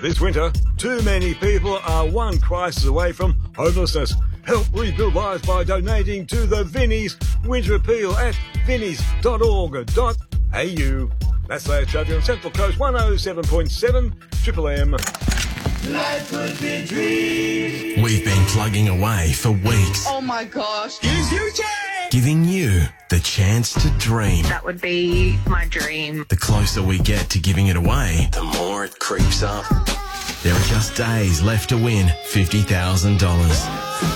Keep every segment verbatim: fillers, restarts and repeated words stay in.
This winter, too many people are one crisis away from homelessness. Help rebuild lives by donating to the Vinnies Winter Appeal at vinnies dot org dot a u. That's Last Traffic on Central Coast one oh seven point seven Triple M. Life could be dreamed. We've been plugging away for weeks. Oh my gosh. Gives you chance. Giving you the chance to dream. That would be my dream. The closer we get to giving it away, the more it creeps up. There are just days left to win fifty thousand dollars.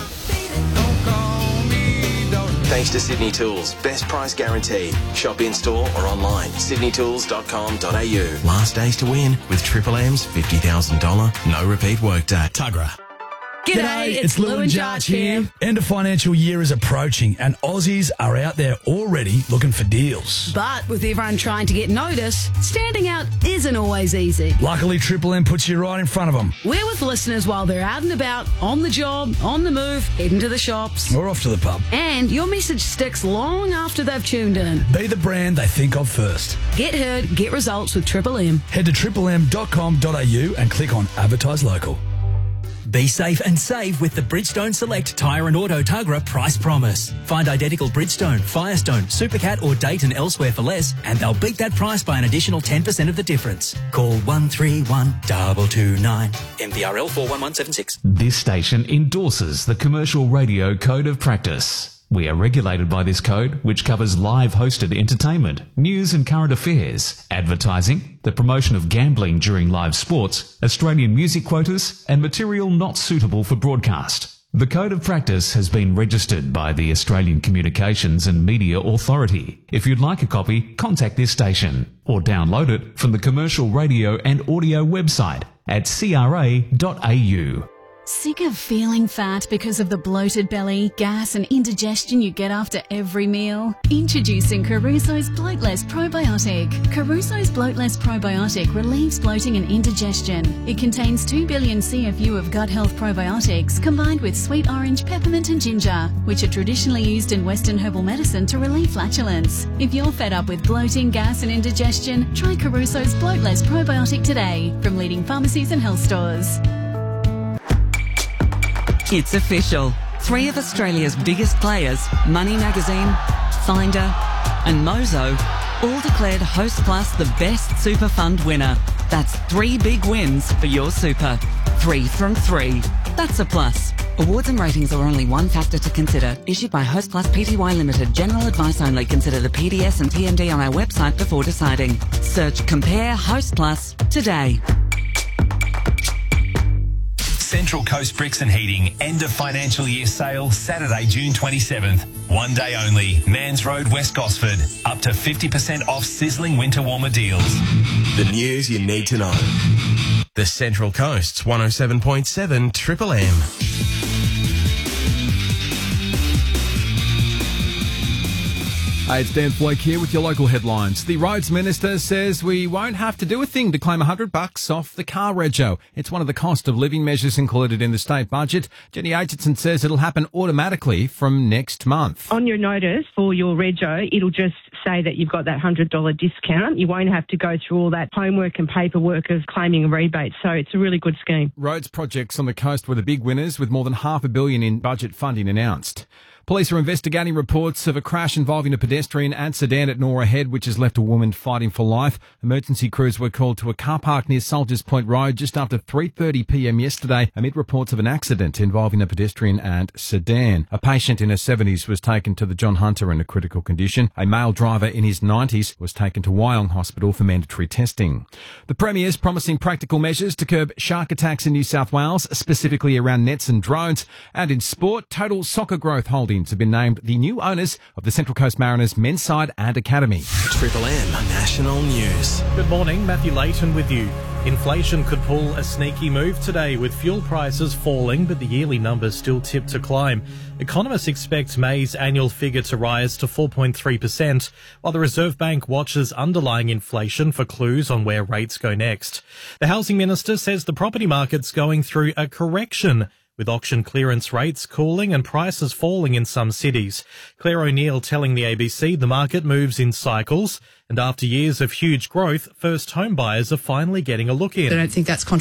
Thanks to Sydney Tools. Best price guaranteed. Shop in store or online. sydney tools dot com dot a u. Last days to win with Triple M's fifty thousand dollars no repeat workday. Tuggerah. G'day, it's Lou and Jarch here. End of financial year is approaching and Aussies are out there already looking for deals. But with everyone trying to get noticed, standing out isn't always easy. Luckily, Triple M puts you right in front of them. We're with listeners while they're out and about, on the job, on the move, heading to the shops. Or off to the pub. And your message sticks long after they've tuned in. Be the brand they think of first. Get heard, get results with Triple M. Head to triple m dot com dot a u and click on Advertise Local. Be safe and save with the Bridgestone Select Tyre and Auto Tuggerah Price Promise. Find identical Bridgestone, Firestone, Supercat or Dayton elsewhere for less and they'll beat that price by an additional ten percent of the difference. Call one three one, two two nine. M P R L four one one seven six. This station endorses the Commercial Radio Code of Practice. We are regulated by this code, which covers live hosted entertainment, news and current affairs, advertising, the promotion of gambling during live sports, Australian music quotas, and material not suitable for broadcast. The Code of Practice has been registered by the Australian Communications and Media Authority. If you'd like a copy, contact this station or download it from the Commercial Radio and Audio website at c r a dot a u. Sick of feeling fat because of the bloated belly, gas and indigestion you get after every meal? Introducing Caruso's Bloatless Probiotic. Caruso's Bloatless Probiotic relieves bloating and indigestion. It contains two billion C F U of gut health probiotics combined with sweet orange, peppermint and ginger, which are traditionally used in Western herbal medicine to relieve flatulence. If you're fed up with bloating, gas and indigestion, try Caruso's Bloatless Probiotic today from leading pharmacies and health stores. It's official. Three of Australia's biggest players, Money Magazine, Finder and Mozo, all declared Host Plus the best super fund winner. That's three big wins for your super. Three from three. That's a plus. Awards and ratings are only one factor to consider. Issued by Host Plus Pty Limited. General advice only. Consider the P D S and T M D on our website before deciding. Search Compare Host Plus today. Central Coast Bricks and Heating end of financial year sale Saturday, June twenty-seventh. One day only. Mans Road, West Gosford. Up to fifty percent off sizzling winter warmer deals. The news you need to know. The Central Coast's one oh seven point seven Triple M. Hey, it's Dan Floak here with your local headlines. The Roads Minister says we won't have to do a thing to claim one hundred bucks off the car rego. It's one of the cost of living measures included in the state budget. Jenny Aitchison says it'll happen automatically from next month. On your notice for your rego, it'll just say that you've got that one hundred dollars discount. You won't have to go through all that homework and paperwork of claiming a rebate. So it's a really good scheme. Roads projects on the coast were the big winners, with more than half a billion in budget funding announced. Police are investigating reports of a crash involving a pedestrian and sedan at Nora Head, which has left a woman fighting for life. Emergency crews were called to a car park near Soldiers Point Road just after three thirty p m yesterday amid reports of an accident involving a pedestrian and sedan. A patient in her seventies was taken to the John Hunter in a critical condition. A male driver in his nineties was taken to Wyong Hospital for mandatory testing. The Premier's promising practical measures to curb shark attacks in New South Wales, specifically around nets and drones. And in sport, Total Soccer Growth Holdings have been named the new owners of the Central Coast Mariners men's side and academy. Triple M National News. Good morning, Matthew Layton with you. Inflation could pull a sneaky move today, with fuel prices falling but the yearly numbers still tipped to climb. Economists expect May's annual figure to rise to four point three percent, while the Reserve Bank watches underlying inflation for clues on where rates go next. The Housing Minister says the property market's going through a correction, with auction clearance rates cooling and prices falling in some cities. Claire O'Neill telling the A B C the market moves in cycles, and after years of huge growth, first home buyers are finally getting a look in. I don't think that's controversial.